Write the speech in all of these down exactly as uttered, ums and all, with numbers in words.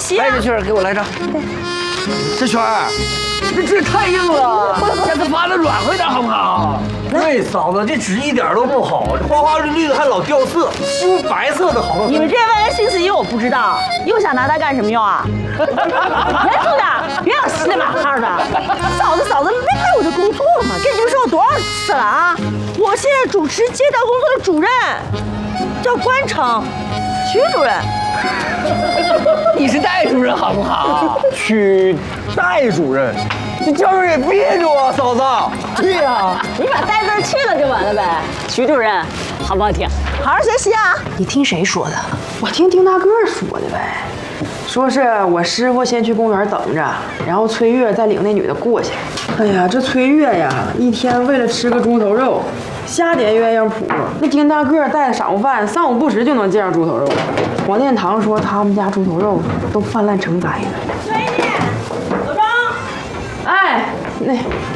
洗啊！ 哎，这圈给我来张。这圈儿，这纸太硬了，下次发的软和点好不好？ 对，嫂子，这纸一点都不好，这花花绿绿的还老掉色，修白色的好。 你们这外人心思也我不知道，又想拿它干什么用啊？严肃点，别老稀里马哈的。嫂子，嫂子，离开我的工作嘛！跟你们说过多少次了啊？我现在主持街道工作的主任，叫关成，徐主任。 你是戴主任好不好？ 区代主任，这叫人也别扭啊，嫂子。 对呀、啊， 你把戴字去了就完了呗。徐主任，好不好听？好好学习啊！ 你听谁说的？ 我听丁大个说的呗，说是我师傅先去公园等着，然后崔月再领那女的过去。哎呀，这崔月呀，一天为了吃个猪头肉，瞎点鸳鸯谱。那丁大个带着晌午饭，三五不时就能见着猪头肉。王殿堂说他们家猪头肉都泛滥成灾了。 崔妮，老张， 哎，那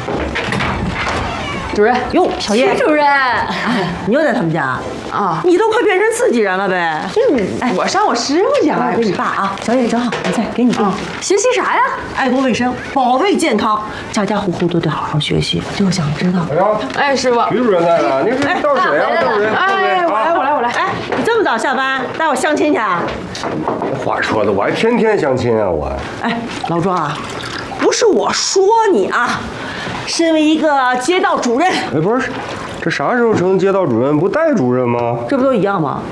主任哟，小叶， 徐主任， 哎，你又在他们家啊？ 你都快变成自己人了呗？ 哎，我上我师傅家给你爸啊，小叶正好，你在给你爸。 学习啥呀？ 爱国卫生，保卫健康，家家户户都得好好学习。就想知道， 哎呀， 哎，师傅， 徐主任在呢，您是倒水啊，倒水，倒水。 哎，我来，我来，我来。 哎，你这么早下班，带我相亲去啊？ 话说的，我还天天相亲啊，我。 哎，老庄啊，不是我说你啊，身为一个街道主任， 哎，不是，这啥时候成街道主任不带主任吗？ 这不都一样吗？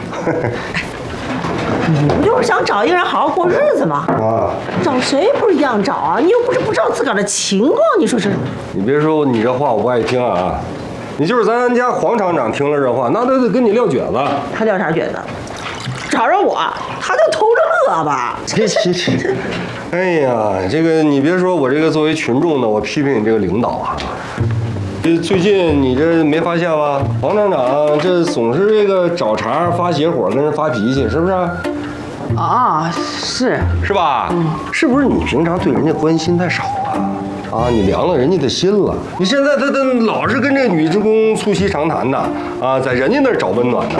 你不就是想找一个人好好过日子吗？ 啊， 找谁不是一样找啊？你又不是不知道自个儿的情况，你说是？ 你别说你这话我不爱听啊，你就是咱家黄厂长听了这话，那都得跟你撂蹶子。 他撂啥蹶子？找着我，他就偷着乐吧。 这这这，哎呀，这个你别说，我这个作为群众呢，我批评你这个领导啊。这最近你这没发现吗？黄厂长这总是这个找茬发邪火，跟人发脾气，是不是？ 啊，是是吧？嗯，是不是你平常对人家关心太少了？啊，你凉了人家的心了。你现在他他老是跟这女职工促膝长谈的啊，在人家那儿找温暖呢。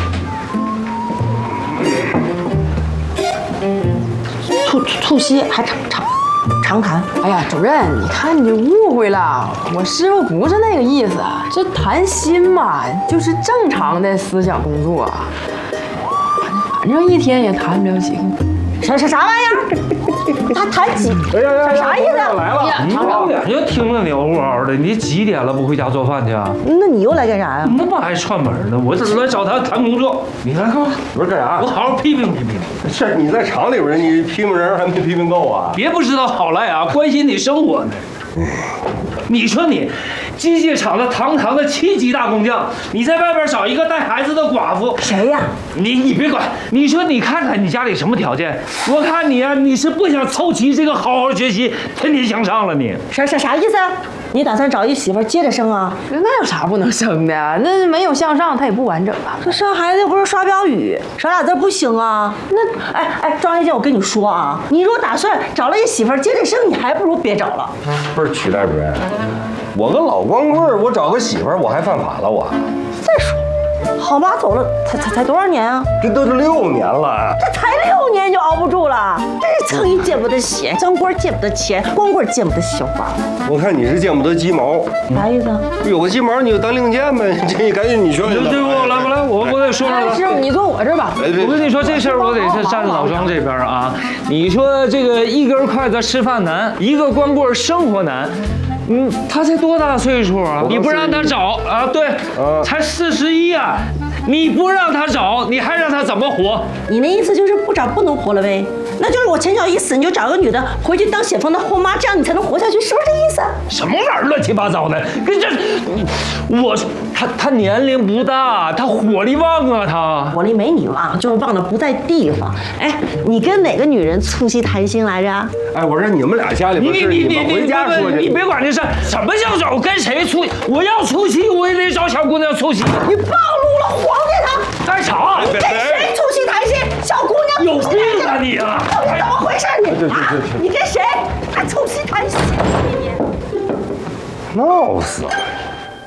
促促膝还长长长谈？ 哎呀，主任，你看你误会了，我师傅不是那个意思。这谈心嘛，就是正常的思想工作，反正一天也谈不了几个。 啥啥啥玩意儿？他谈几？ 哎呀呀， 啥意思？ 来了！ 你老感觉听着牛乎嗷的，你几点了不回家做饭去啊？ 那你又来干啥呀？ 那么还串门呢？我这是来找他谈工作。你来干嘛？ 不是干啥？ 我好好批评批评。 是你在厂里边，你批评人还没批评够啊？ 别不知道好赖啊，关心你生活呢。你说你，机械厂的堂堂的七级大工匠，你在外边找一个带孩子的寡妇， 谁呀？ 你你别管，你说你看看你家里什么条件？我看你啊，你是不想凑齐这个好好学习、天天向上了你。 啥啥啥意思？你打算找一媳妇接着生啊？ 那有啥不能生的？那没有向上，它也不完整啊。 这生孩子又不是刷标语，少俩字不行啊。那哎哎，庄一姐，我跟你说啊，你如果打算找了一媳妇接着生，你还不如别找了。 不是曲代主任，我个老光棍，我找个媳妇儿，我还犯法了我？ 再说，好妈走了才才才多少年啊？ 这都是六年了。 这才六年就熬不住了，这是苍蝇见不得血，张官见不得钱，光棍见不得小花。 我看你是见不得鸡毛， 啥意思啊？ 有个鸡毛你就当令箭呗，这赶紧你说对对，我来我来，我我得说说了。 师傅，你坐我这儿吧。 我跟你说这事儿，我得是站老庄这边啊。你说这个一根筷子吃饭难，一个光棍生活难。嗯，他才多大岁数啊？你不让他找啊？对，才四十一啊！你不让他找，你还让他怎么活？ 你那意思就是不找不能活了呗？那就是我前脚一死，你就找个女的回去当血风的后妈，这样你才能活下去，是不是这意思？ 什么玩意儿，乱七八糟的！跟这，我他他年龄不大，他火力旺啊，他火力没你旺，就是旺的不在地方。哎，你跟哪个女人促膝谈心来着？ 哎，我说你们俩家里边事，你们回家说去。 你别管这事，什么叫找跟谁促？我要促膝，我也得找小姑娘促膝。 你暴露了黄殿堂！ 在吵！ 你跟谁促膝谈心？小姑娘有病啊你啊！ 到底怎么回事？你啊，你跟谁还促膝谈心？ 闹死了！